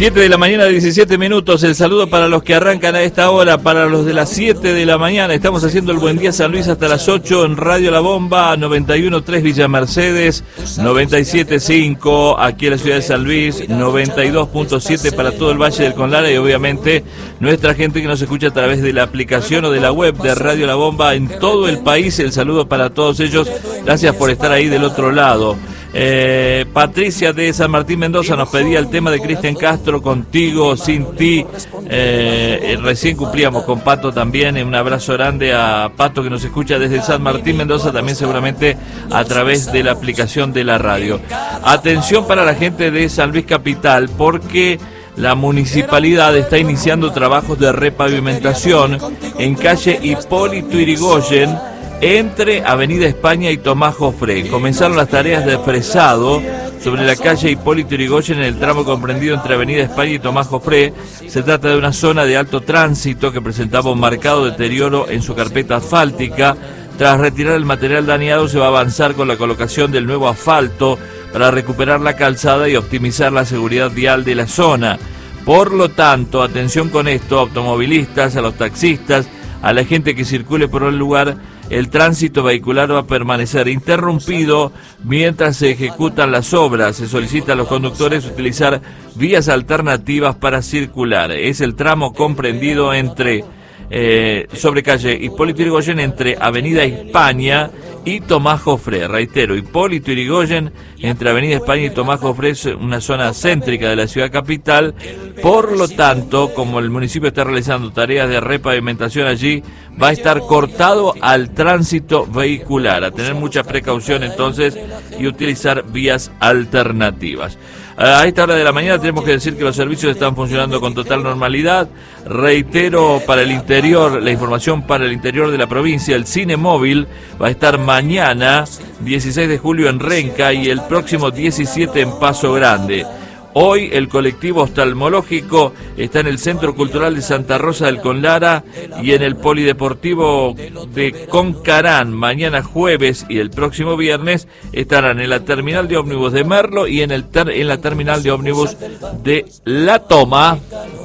7 de la mañana, 17 minutos. El saludo para los que arrancan a esta hora, para los de las 7 de la mañana. Estamos haciendo el Buen Día San Luis hasta las 8 en Radio La Bomba, 91.3 Villa Mercedes, 97.5 aquí en la ciudad de San Luis, 92.7 para todo el Valle del Conlara y obviamente nuestra gente que nos escucha a través de la aplicación o de la web de Radio La Bomba en todo el país. El saludo para todos ellos. Gracias por estar ahí del otro lado. Patricia de San Martín Mendoza nos pedía el tema de Cristian Castro, Contigo, Sin Ti. Recién cumplíamos con Pato también. Un abrazo grande a Pato que nos escucha desde San Martín Mendoza, también seguramente a través de la aplicación de la radio. Atención para la gente de San Luis Capital, porque la municipalidad está iniciando trabajos de repavimentación en calle Hipólito Yrigoyen, entre Avenida España y Tomás Jofré. Comenzaron las tareas de fresado sobre la calle Hipólito Yrigoyen en el tramo comprendido entre Avenida España y Tomás Jofré. Se trata de una zona de alto tránsito que presentaba un marcado deterioro en su carpeta asfáltica. Tras retirar el material dañado, se va a avanzar con la colocación del nuevo asfalto para recuperar la calzada y optimizar la seguridad vial de la zona. Por lo tanto, atención con esto, automovilistas, a los taxistas, a la gente que circule por el lugar. El tránsito vehicular va a permanecer interrumpido mientras se ejecutan las obras. Se solicita a los conductores utilizar vías alternativas para circular. Es el tramo comprendido entre sobre calle Hipólito Yrigoyen entre Avenida España y Tomás Jofré. Reitero, Hipólito Yrigoyen entre Avenida España y Tomás Jofré, es una zona céntrica de la ciudad capital. Por lo tanto, como el municipio está realizando tareas de repavimentación allí, va a estar cortado al tránsito vehicular. A tener mucha precaución entonces y utilizar vías alternativas. A esta hora de la mañana tenemos que decir que los servicios están funcionando con total normalidad. Reitero, para el interior, la información para el interior de la provincia, el cine móvil va a estar mañana, 16 de julio en Renca y el próximo 17 en Paso Grande. Hoy el colectivo oftalmológico está en el Centro Cultural de Santa Rosa del Conlara y en el Polideportivo de Concarán. Mañana jueves y el próximo viernes estarán en la terminal de ómnibus de Merlo y en la terminal de ómnibus de La Toma.